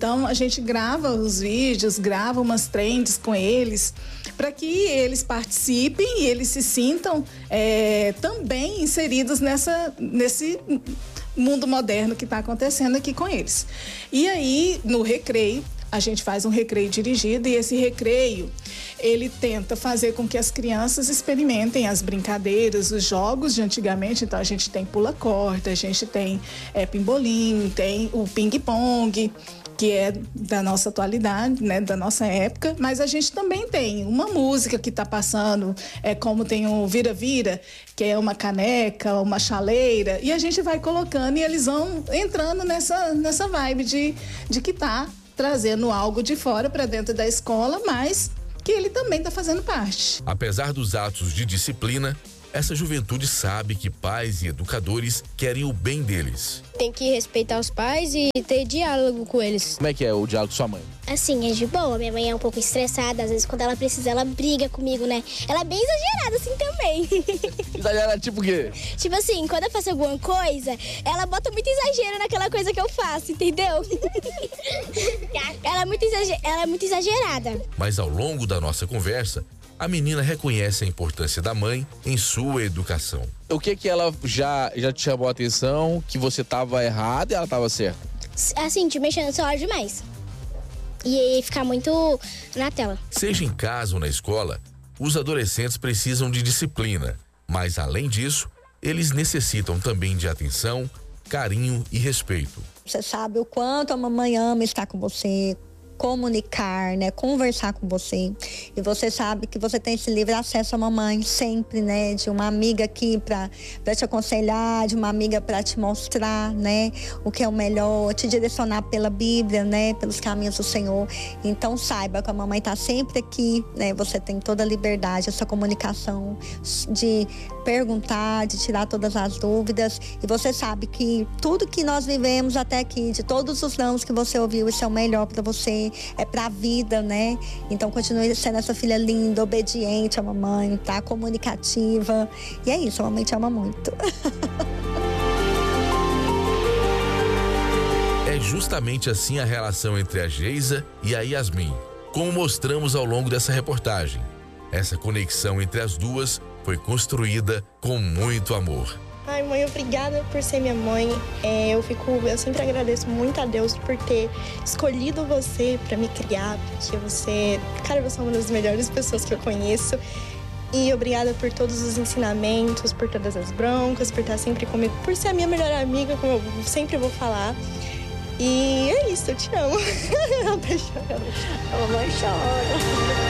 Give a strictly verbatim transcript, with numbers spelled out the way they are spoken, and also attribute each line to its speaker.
Speaker 1: Então, a gente grava os vídeos, grava umas trends com eles, para que eles participem e eles se sintam é, também inseridos nessa, nesse mundo moderno que está acontecendo aqui com eles. E aí, no recreio, a gente faz um recreio dirigido e esse recreio, ele tenta fazer com que as crianças experimentem as brincadeiras, os jogos de antigamente. Então, a gente tem pula-corda, a gente tem é, pimbolim, tem o ping-pong, que é da nossa atualidade, né, da nossa época, mas a gente também tem uma música que está passando, é como tem o vira-vira, que é uma caneca, uma chaleira, e a gente vai colocando e eles vão entrando nessa, nessa vibe de, de que tá trazendo algo de fora para dentro da escola, mas que ele também está fazendo parte.
Speaker 2: Apesar dos atos de disciplina, essa juventude sabe que pais e educadores querem o bem deles.
Speaker 3: Tem que respeitar os pais e ter diálogo com eles.
Speaker 4: Como é que é o diálogo com sua mãe?
Speaker 5: Assim, é de boa. Minha mãe é um pouco estressada. Às vezes, quando ela precisa, ela briga comigo, né? Ela é bem exagerada, assim, também.
Speaker 4: Exagerada tipo o quê?
Speaker 5: Tipo assim, quando eu faço alguma coisa, ela bota muito exagero naquela coisa que eu faço, entendeu? ela, é muito exager... ela é muito exagerada.
Speaker 2: Mas ao longo da nossa conversa, a menina reconhece a importância da mãe em sua educação.
Speaker 4: O que que ela já, já te chamou a atenção, que você estava errado e ela estava certa?
Speaker 5: Assim, te mexendo no celular demais. E ficar muito na tela.
Speaker 2: Seja em casa ou na escola, os adolescentes precisam de disciplina, mas além disso, eles necessitam também de atenção, carinho e respeito.
Speaker 6: Você sabe o quanto a mamãe ama estar com você, comunicar, né, conversar com você. E você sabe que você tem esse livre acesso à mamãe sempre, né, de uma amiga aqui para para te aconselhar, de uma amiga para te mostrar, né, o que é o melhor, te direcionar pela Bíblia, né, pelos caminhos do Senhor. Então saiba que a mamãe está sempre aqui, né, você tem toda a liberdade, essa comunicação de perguntar, de tirar todas as dúvidas. E você sabe que tudo que nós vivemos até aqui, de todos os nãos que você ouviu, isso é o melhor para você, é pra vida, né? Então continue sendo essa filha linda, obediente à mamãe, tá? Comunicativa. E é isso, a mamãe te ama muito.
Speaker 2: É justamente assim a relação entre a Geisa e a Yasmin, como mostramos ao longo dessa reportagem. Essa conexão entre as duas foi construída com muito amor.
Speaker 7: Ai, mãe, obrigada por ser minha mãe. É, eu fico, eu sempre agradeço muito a Deus por ter escolhido você para me criar, porque você, cara, você é uma das melhores pessoas que eu conheço. E obrigada por todos os ensinamentos, por todas as broncas, por estar sempre comigo, por ser a minha melhor amiga, como eu sempre vou falar. E é isso, eu te amo. Ela tá chorando. A mamãe chora.